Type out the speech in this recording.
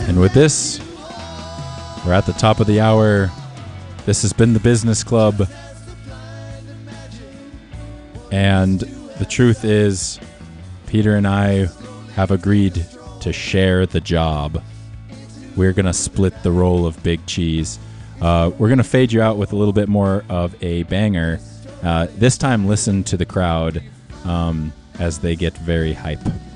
And with this, we're at the top of the hour. This has been the Business Club. And the truth is, Peter and I have agreed to share the job. We're going to split the role of Big Cheese. We're going to fade you out with a little bit more of a banger. This time, listen to the crowd as they get very hype.